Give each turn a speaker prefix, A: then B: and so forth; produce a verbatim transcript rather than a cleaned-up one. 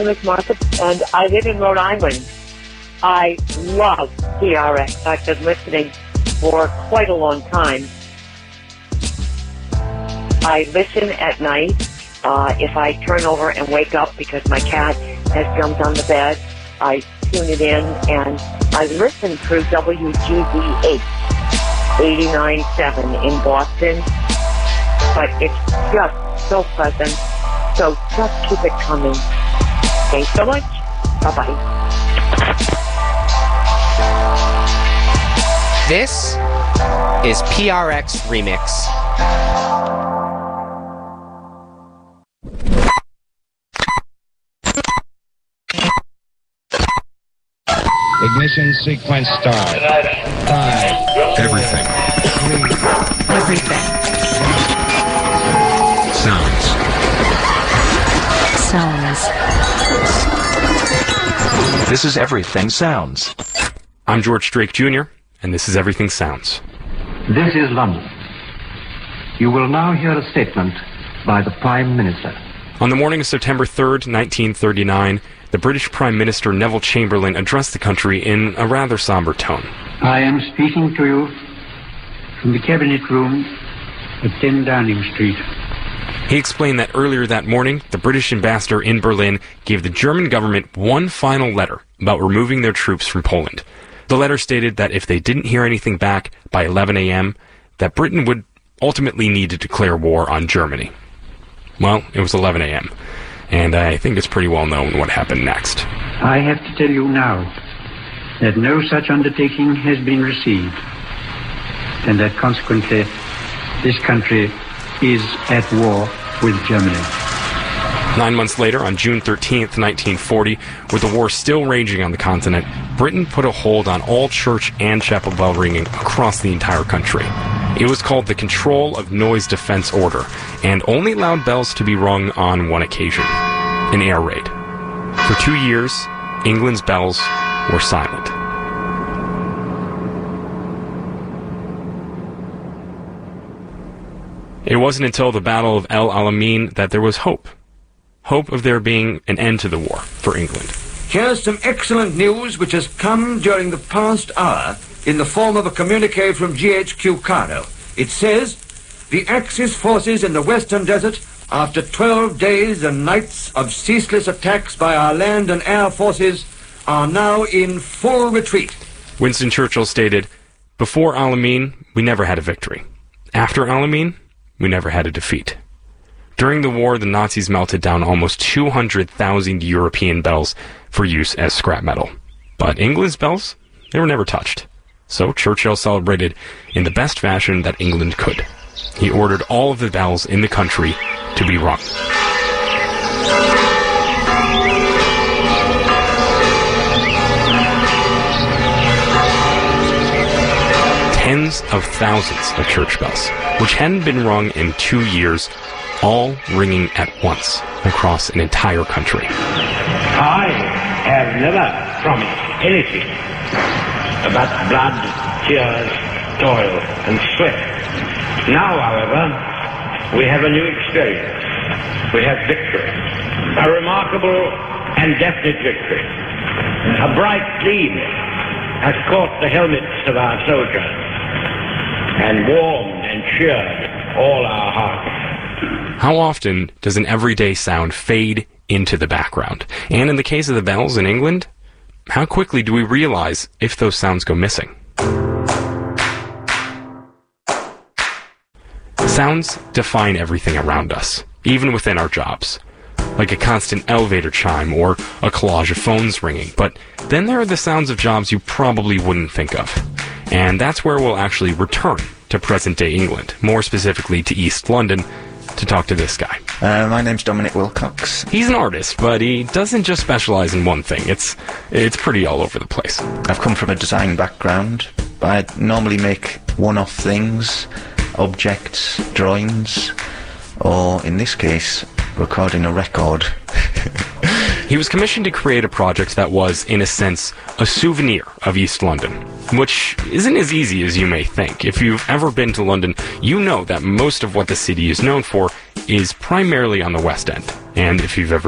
A: Martha, and I live in Rhode Island. I love P R X. I've been listening for quite a long time. I listen at night uh, if I turn over and wake up because my cat has jumped on the bed. I tune it in, and I listen through W G B H eighty-nine point seven in Boston. But it's just so pleasant. So just keep it coming. Thanks so much. Bye-bye.
B: This is P R X Remix.
C: Ignition sequence start. Five.
D: Everything.
C: Three.
E: Everything.
D: Sounds.
E: Sounds.
D: This is Everything Sounds.
F: I'm George Drake Junior, and this is Everything Sounds.
G: This is London. You will now hear a statement by the Prime Minister.
F: On the morning of September third, nineteen thirty-nine, the British Prime Minister Neville Chamberlain addressed the country in a rather somber tone.
G: I am speaking to you from the Cabinet Room at ten Downing Street.
F: He explained that earlier that morning, the British ambassador in Berlin gave the German government one final letter about removing their troops from Poland. The letter stated that if they didn't hear anything back by eleven a.m., that Britain would ultimately need to declare war on Germany. Well, it was eleven a.m., and I think it's pretty well known what happened next.
G: I have to tell you now that no such undertaking has been received, and that consequently this country is at war with Germany.
F: Nine months later, on June thirteenth, nineteen forty, with the war still raging on the continent, Britain put a hold on all church and chapel bell ringing across the entire country. It was called the Control of Noise Defense Order, and only allowed bells to be rung on one occasion, an air raid. For two years, England's bells were silent. It wasn't until the Battle of El Alamein that there was hope. Hope of there being an end to the war for England.
H: Here's some excellent news which has come during the past hour in the form of a communique from G H Q Cairo. It says, the Axis forces in the Western Desert, after twelve days and nights of ceaseless attacks by our land and air forces, are now in full retreat.
F: Winston Churchill stated, before Alamein, we never had a victory. After Alamein, we never had a defeat. During the war, the Nazis melted down almost two hundred thousand European bells for use as scrap metal. But England's bells, they were never touched. So Churchill celebrated in the best fashion that England could. He ordered all of the bells in the country to be rung. Tens of thousands of church bells, which hadn't been rung in two years, all ringing at once across an entire country.
I: I have never promised anything but blood, tears, toil, and sweat. Now, however, we have a new experience. We have victory. A remarkable and definite victory. A bright gleam has caught the helmets of our soldiers and warmed and cheered all our hearts.
F: How often does an everyday sound fade into the background? And in the case of the bells in England, how quickly do we realize if those sounds go missing? Sounds define everything around us, even within our jobs. Like a constant elevator chime or a collage of phones ringing. But then there are the sounds of jobs you probably wouldn't think of. And that's where we'll actually return to present-day England, more specifically to East London, to talk to this guy.
J: Uh, my name's Dominic Wilcox.
F: He's an artist, but he doesn't just specialize in one thing. It's it's pretty all over the place.
J: I've come from a design background. I normally make one-off things, objects, drawings, or in this case, recording a record.
F: He was commissioned to create a project that was, in a sense, a souvenir of East London, which isn't as easy as you may think. If you've ever been to London, you know that most of what the city is known for is primarily on the West End. And if you've ever